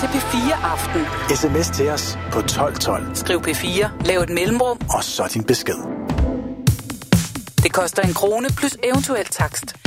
til P4 Aften. SMS til os på 1212. Skriv P4, lav et mellemrum, og så din besked. det koster 1 krone plus eventuel takst.